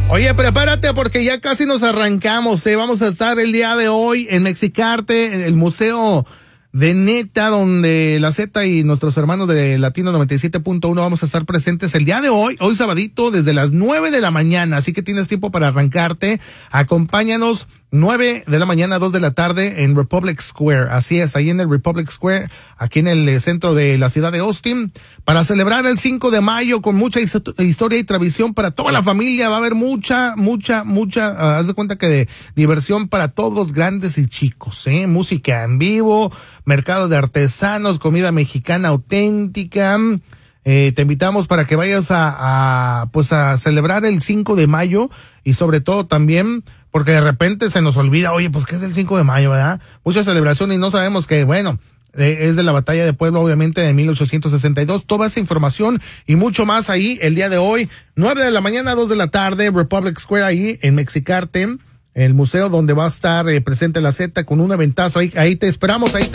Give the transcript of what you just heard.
Oye, prepárate porque ya casi nos arrancamos, ¿eh? Vamos a estar el día de hoy en Mexicarte, en el Museo de Neta, donde la Z y nuestros hermanos de Latino 97.1 vamos a estar presentes el día de hoy sabadito, desde las 9 de la mañana, así que tienes tiempo para arrancarte. Acompáñanos 9 de la mañana, 2 de la tarde en Republic Square. Así es, ahí en el Republic Square, aquí en el centro de la ciudad de Austin, para celebrar el 5 de mayo con mucha historia y tradición para toda la familia. Va a haber mucha, haz de cuenta que de diversión para todos, grandes y chicos, música en vivo, mercado de artesanos, comida mexicana auténtica. Te invitamos para que vayas a celebrar el 5 de mayo y sobre todo también porque de repente se nos olvida, oye, pues ¿qué es el 5 de mayo, verdad? Mucha celebración y no sabemos que, bueno, es de la Batalla de Puebla, obviamente, de 1862. Toda esa información y mucho más ahí el día de hoy, 9 de la mañana, 2 de la tarde, Republic Square, ahí en Mexicarte, el museo donde va a estar presente la Z con un eventazo. Ahí te esperamos, ahí